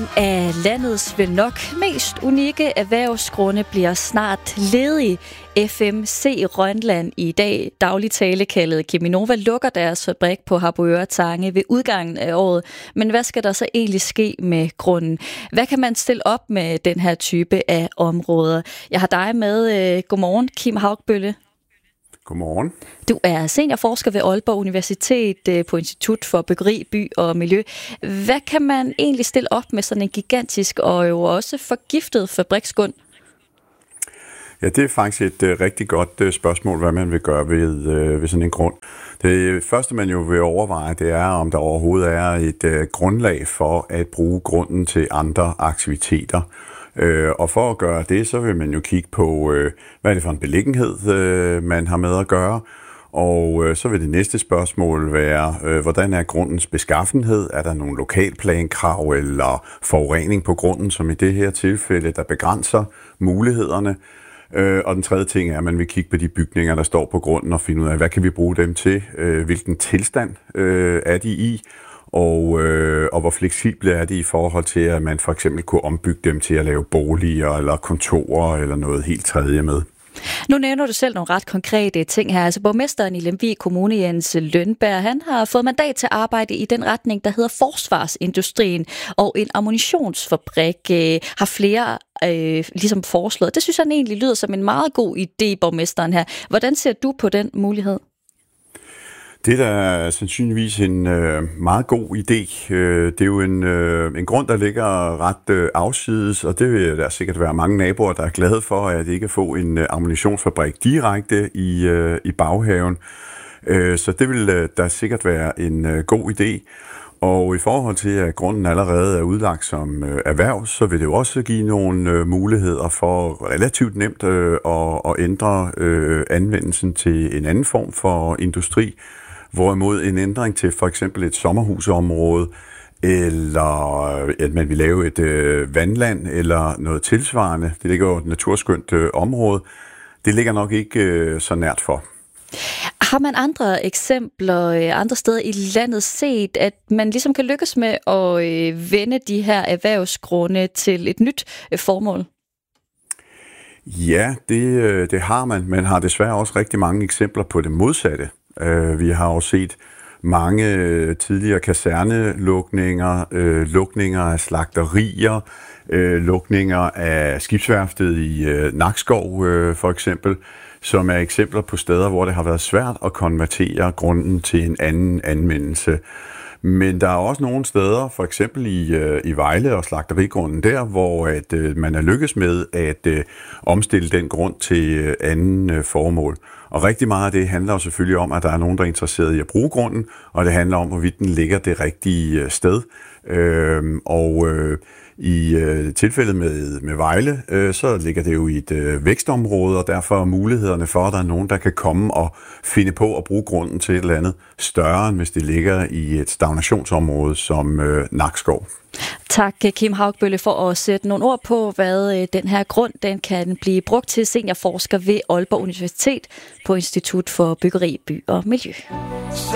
af landets vel nok mest unikke erhvervsgrunde bliver snart ledig. FMC Rønland, i dag daglig tale kaldet Cheminova, lukker deres fabrik på Harboøre Tange ved udgangen af året. Men hvad skal der så egentlig ske med grunden? Hvad kan man stille op med den her type af områder? Jeg har dig med. Godmorgen, Kim Haugbølle. Godmorgen. Du er seniorforsker ved Aalborg Universitet på Institut for Byggeri, By og Miljø. Hvad kan man egentlig stille op med sådan en gigantisk og jo også forgiftet fabriksgrund? Ja, det er faktisk et rigtig godt spørgsmål, hvad man vil gøre ved sådan en grund. Det første, man jo vil overveje, det er, om der overhovedet er et grundlag for at bruge grunden til andre aktiviteter. Og for at gøre det, så vil man jo kigge på, hvad er det for en beliggenhed, man har med at gøre. Og så vil det næste spørgsmål være, hvordan er grundens beskaffenhed? Er der nogle lokalplankrav eller forurening på grunden, som i det her tilfælde, der begrænser mulighederne? Og den tredje ting er, at man vil kigge på de bygninger, der står på grunden og finde ud af, hvad kan vi bruge dem til? Hvilken tilstand er de i? Og hvor fleksible er de i forhold til, at man for eksempel kunne ombygge dem til at lave boliger eller kontorer eller noget helt tredje med. Nu nævner du selv nogle ret konkrete ting her. Altså borgmesteren i Lemvig Kommune, Jens Lønberg, han har fået mandat til at arbejde i den retning, der hedder forsvarsindustrien, og en ammunitionsfabrik har flere ligesom foreslået. Det synes han egentlig lyder som en meget god idé, borgmesteren her. Hvordan ser du på den mulighed? Det er da sandsynligvis en meget god idé. Det er jo en grund, der ligger ret afsides, og det vil der sikkert være mange naboer, der er glade for, at ikke få en ammunitionsfabrik direkte i baghaven. Så det vil der sikkert være en god idé. Og i forhold til, at grunden allerede er udlagt som erhverv, så vil det jo også give nogle muligheder for relativt nemt at ændre anvendelsen til en anden form for industri. Hvorimod en ændring til for eksempel et sommerhusområde, eller at man vil lave et vandland eller noget tilsvarende, det ligger jo et naturskønt område, det ligger nok ikke så nært for. Har man andre eksempler andre steder i landet set, at man ligesom kan lykkes med at vende de her erhvervsgrunde til et nyt formål? Ja, det har man. Man har desværre også rigtig mange eksempler på det modsatte. Vi har jo set mange tidligere kasernelukninger, lukninger af slagterier, lukninger af skibsværftet i Nakskov for eksempel, som er eksempler på steder, hvor det har været svært at konvertere grunden til en anden anvendelse. Men der er også nogle steder, for eksempel i Vejle og slagterigrunden der, hvor at man er lykkes med at omstille den grund til anden formål. Og rigtig meget af det handler jo selvfølgelig om, at der er nogen, der er interesseret i at bruge grunden, og det handler om, hvorvidt den ligger det rigtige sted. I tilfældet med Vejle, så ligger det jo i et vækstområde, og derfor er mulighederne for, at der er nogen, der kan komme og finde på at bruge grunden til et eller andet større, end hvis det ligger i et stagnationsområde som Nakskov. Tak, Kim Haugbølle, for at sætte nogle ord på, hvad den her grund den kan blive brugt til. Seniorforsker ved Aalborg Universitet på Institut for Byggeri, By og Miljø.